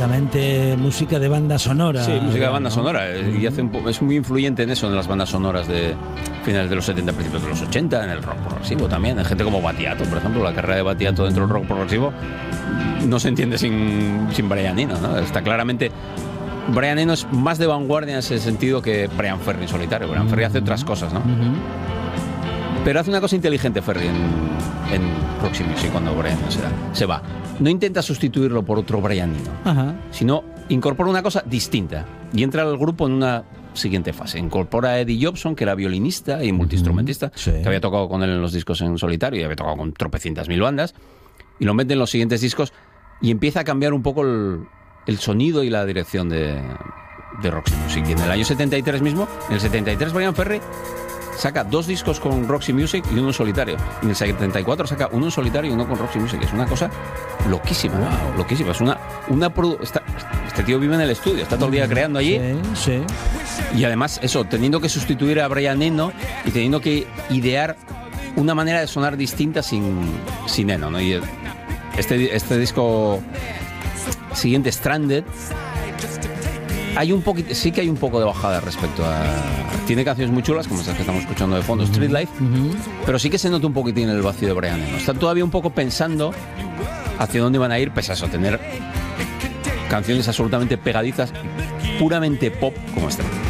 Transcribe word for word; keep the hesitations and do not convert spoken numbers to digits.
básicamente música de banda sonora. Sí, música de banda ¿no? sonora. Y hace un po- es muy influyente en eso, en las bandas sonoras de finales de los setenta, principios de los ochenta, en el rock progresivo también. En gente como Battiato, por ejemplo, la carrera de Battiato dentro del rock progresivo no se entiende sin, sin Brian Eno, ¿no? Está claramente... Brian Eno es más de vanguardia en ese sentido que Brian Ferry en solitario. Brian Ferry hace otras cosas, ¿no? Uh-huh. Pero hace una cosa inteligente Ferry en, en Roxy Music cuando Brian Eno se, da, se va. No intenta sustituirlo por otro Brian Eno, Ajá. sino incorpora una cosa distinta y entra al grupo en una siguiente fase. Incorpora a Eddie Jobson, que era violinista y multiinstrumentista, Uh-huh. Sí. que había tocado con él en los discos en solitario y había tocado con tropecientas mil bandas, y lo mete en los siguientes discos y empieza a cambiar un poco el, el sonido y la dirección de, de Roxy Music. Y en el año setenta y tres mismo, en el setenta y tres Brian Ferry saca dos discos con Roxy Music y uno en solitario. Y en el setenta y cuatro saca uno en solitario y uno con Roxy Music. Es una cosa loquísima, wow. loquísima. Es una, una produ- está, este tío vive en el estudio, está todo el día creando allí. Sí, sí. Y además, eso, teniendo que sustituir a Brian Eno y teniendo que idear una manera de sonar distinta sin, sin Eno, ¿no? Y este, este disco siguiente, Stranded, hay un poquito, sí que hay un poco de bajada respecto a... Tiene canciones muy chulas, como estas que estamos escuchando de fondo, Street Life, uh-huh. pero sí que se nota un poquitín el vacío de Brian Eno. Están todavía un poco pensando hacia dónde van a ir, pese a eso, tener canciones absolutamente pegadizas, puramente pop como esta.